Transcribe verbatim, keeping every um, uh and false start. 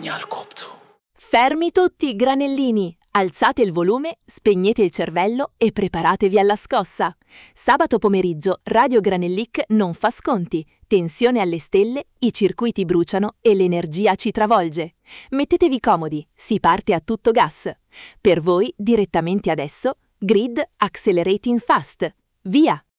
segnal copto. Fermi tutti, granellini! Alzate il volume, spegnete il cervello e preparatevi alla scossa. Sabato pomeriggio Radio Granellic non fa sconti. Tensione alle stelle, i circuiti bruciano e l'energia ci travolge. Mettetevi comodi, si parte a tutto gas. Per voi, direttamente adesso, Grid Accelerating Fast. Via!